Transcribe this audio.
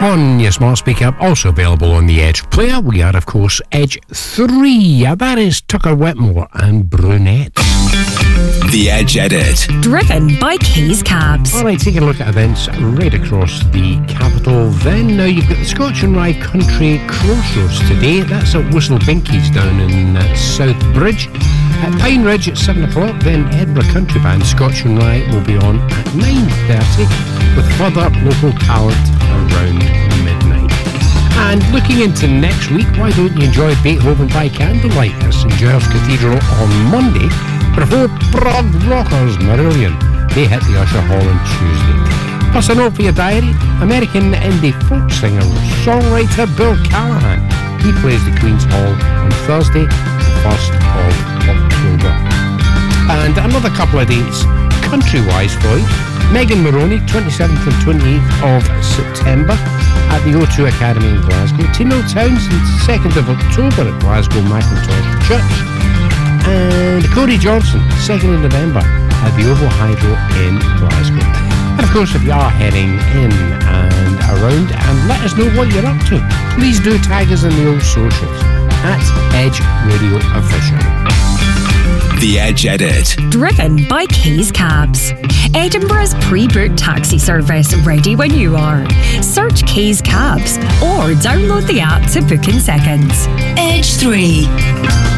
on your smart speaker, also available on the Edge player. We are, of course, Edge 3. That is Tucker Whitmore and Brunette. The Edge Edit. Driven by Keys Cabs. Alright, taking a look at events right across the capital then. Now you've got the Scotch and Rye Country Crossroads today. That's at Whistle Binkies down in South Bridge. At Pine Ridge at 7 o'clock, then Edinburgh Country Band Scotch and Rye will be on at 9:30 with further local talent around midnight. And looking into next week, why don't you enjoy Beethoven by Candlelight at St Giles Cathedral on Monday before prog rockers Marillion. They hit the Usher Hall on Tuesday. Plus a note for your diary, American indie folk singer songwriter Bill Callahan. He plays the Queen's Hall on Thursday, the 1st of October. And another couple of dates, country-wise for you. Megan Maroney, 27th and 28th of September at the O2 Academy in Glasgow. Tino Townsend, 2nd of October at Glasgow Macintosh Church. And Cody Johnson, 2nd of November at the Oval Hydro in Glasgow. And of course, if you are heading in and around, and let us know what you're up to, please do tag us in the old socials at Edge Radio Official. The Edge Edit. Driven by Keys Cabs. Edinburgh's pre-booked taxi service, ready when you are. Search Keys Cabs or download the app to book in seconds. Edge 3.